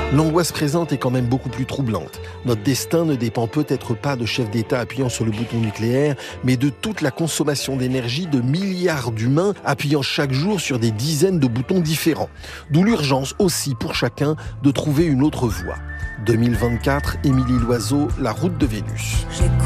L'angoisse présente est quand même beaucoup plus troublante. Notre destin ne dépend peut-être pas de chefs d'État appuyant sur le bouton nucléaire, mais de toute la consommation d'énergie de milliards d'humains appuyant chaque jour sur des dizaines de boutons différents. D'où l'urgence aussi pour chacun de trouver une autre voie. 2024, Émilie Loiseau, La route de Vénus.